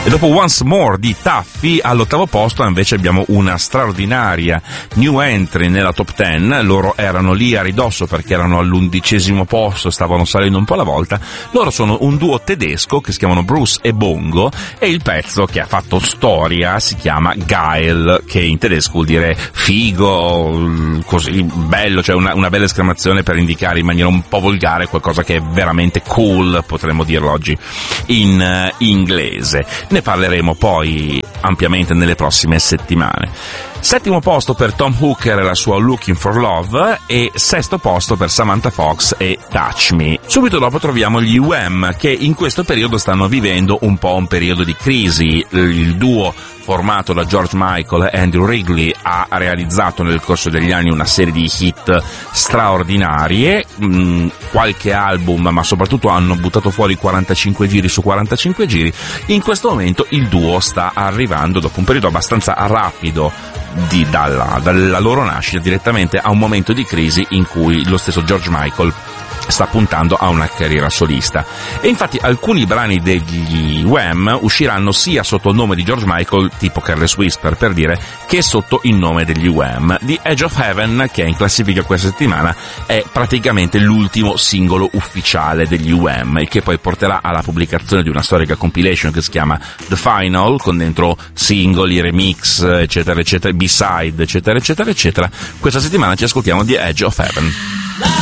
E dopo Once More di Taffy, all'8º posto invece abbiamo una straordinaria new entry nella top 10. Loro erano lì a ridosso perché erano all'11° posto, stavano salendo un po' alla volta. Loro sono un duo tedesco che si chiamano Bruce e Bongo, e il pezzo che ha fatto storia si chiama Geil, che in tedesco vuol dire figo, così bello, cioè una bella esclamazione per indicare in maniera un po' volgare qualcosa che è veramente cool, potremmo dirlo oggi in inglese. Ne parleremo poi ampiamente nelle prossime settimane. 7° posto per Tom Hooker e la sua Looking for Love, e 6° posto per Samantha Fox e Touch Me. Subito dopo troviamo gli Wham, che in questo periodo stanno vivendo un po' un periodo di crisi. Il duo formato da George Michael e Andrew Wrigley ha realizzato nel corso degli anni una serie di hit straordinarie, qualche album, ma soprattutto hanno buttato fuori 45 giri su 45 giri. In questo momento il duo sta arrivando, dopo un periodo abbastanza rapido dalla loro nascita, direttamente a un momento di crisi in cui lo stesso George Michael sta puntando a una carriera solista. E infatti alcuni brani degli Wham usciranno sia sotto il nome di George Michael, tipo Careless Whisper per dire, che sotto il nome degli Wham. The Edge of Heaven, che è in classifica questa settimana, è praticamente l'ultimo singolo ufficiale degli Wham, il che poi porterà alla pubblicazione di una storica compilation che si chiama The Final, con dentro singoli, remix, eccetera eccetera, B-side, eccetera eccetera eccetera. Questa settimana ci ascoltiamo The Edge of Heaven.